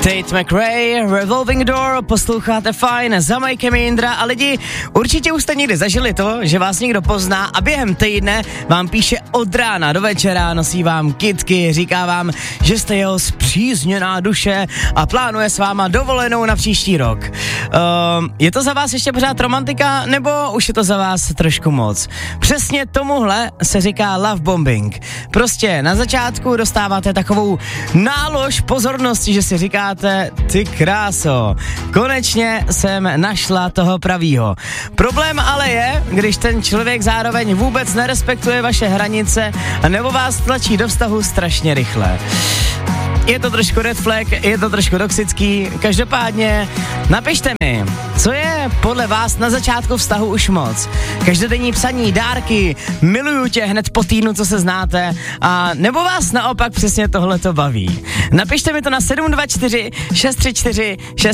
Tate McRae, Revolving Door, posloucháte Fajn za Majkem Jindra a lidi, určitě už jste někdy zažili to, že vás někdo pozná a během týdne vám píše od rána do večera, nosí vám kytky, říká vám, že jste jeho spřízněná duše a plánuje s váma dovolenou na příští rok. Je to za vás ještě pořád romantika, nebo už je to za vás trošku moc? Přesně tomuhle se říká love bombing. Prostě na začátku dostáváte takovou nálož pozornosti, že si říkáte, ty kráso, konečně jsem našla toho pravýho. Problém ale je, když ten člověk zároveň vůbec nerespektuje vaše hranice a nebo vás tlačí do vztahu strašně rychle. Je to trošku red flag, je to trošku toxický, každopádně napište mi, co je podle vás na začátku vztahu už moc. Každodenní psaní, dárky, miluju tě hned po týdnu, co se znáte, a nebo vás naopak přesně tohleto baví. Napište mi to na 724 634